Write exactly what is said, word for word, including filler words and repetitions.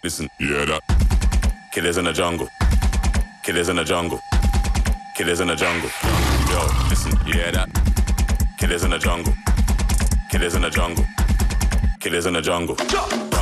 Listen, yeah that. Killers in the jungle. Killers in the jungle. Killers in the jungle. Yo, listen, yeah that. Killers in the jungle. Killers in the jungle. Killers in the jungle.